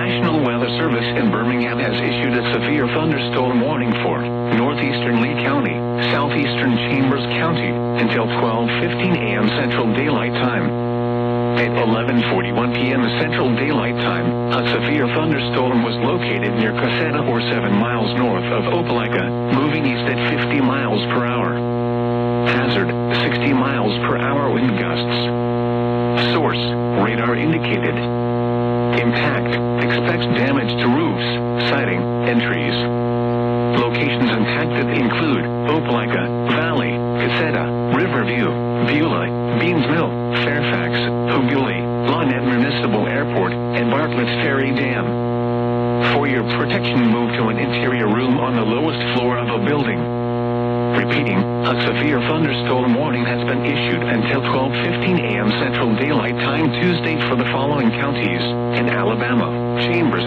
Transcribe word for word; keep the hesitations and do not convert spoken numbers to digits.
National Weather Service in Birmingham has issued a severe thunderstorm warning for northeastern Lee County, southeastern Chambers County, until twelve fifteen a m Central Daylight Time. At eleven forty-one p m Central Daylight Time, a severe thunderstorm was located near Caseta or seven miles north of Opelika, moving east at fifty miles per hour. Hazard, sixty miles per hour wind gusts. Source, radar indicated. Impact, expects damage to roofs, siding, and trees. Locations impacted include Opelika, Valley, Caseta, Riverview, Beulah, Beans Mill, Fairfax, Hobuli, Lawnet Municipal Airport, and Bartlett's Ferry Dam. For your protection, move to an interior room on the lowest floor of a building. Repeating, a severe thunderstorm warning has been issued until twelve fifteen a m Central Daylight Time Tuesday for the following counties in Alabama: Chambers,